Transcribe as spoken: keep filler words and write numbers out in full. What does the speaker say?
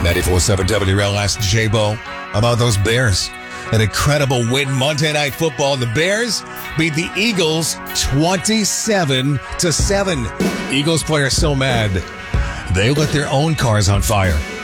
ninety-four point seven W L S, J-Bo. How about those Bears? An incredible win Monday Night Football. The Bears beat the Eagles twenty-seven to seven. Eagles players so mad, they lit their own cars on fire.